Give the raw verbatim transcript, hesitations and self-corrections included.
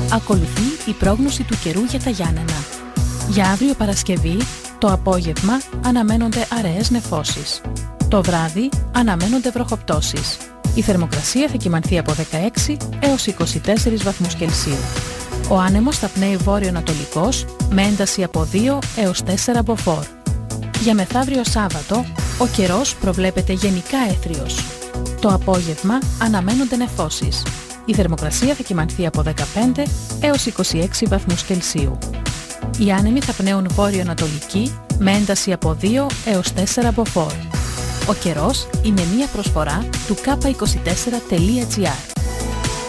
ακολουθεί η πρόγνωση του καιρού για τα Γιάννενα. Για αύριο Παρασκευή, το απόγευμα αναμένονται αραιές νεφώσεις. Το βράδυ αναμένονται βροχοπτώσεις. Η θερμοκρασία θα κυμανθεί από δεκαέξι έως είκοσι τέσσερις βαθμούς Κελσίου. Ο άνεμος θα πνέει βόρειο-ανατολικός με ένταση από δύο έως τέσσερα μποφόρ. Για μεθαύριο Σάββατο, ο καιρός προβλέπεται γενικά έθριος. Το απόγευμα αναμένονται νεφώσεις. Η θερμοκρασία θα κυμανθεί από δεκαπέντε έως είκοσι έξι βαθμούς Κελσίου. Οι άνεμοι θα πνέουν βόρειο-ανατολική με ένταση από δύο έως τέσσερα μποφόρ. Ο καιρός είναι μία προσφορά του κάπα είκοσι τέσσερα τελεία τζι άρ.